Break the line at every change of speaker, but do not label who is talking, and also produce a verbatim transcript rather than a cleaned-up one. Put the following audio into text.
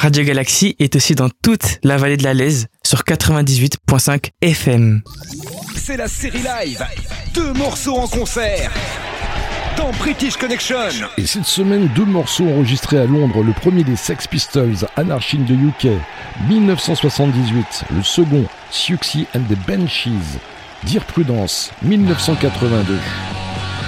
Radio Galaxy est aussi dans toute la vallée de la Lèze sur quatre-vingt-dix-huit virgule cinq F M.
C'est la série live. Deux morceaux en concert dans British Connection.
Et cette semaine, deux morceaux enregistrés à Londres. Le premier des Sex Pistols, Anarchy in the U K, dix-neuf cent soixante-dix-huit. Le second, Siouxsie and the Banshees, Dire Prudence, dix-neuf cent quatre-vingt-deux.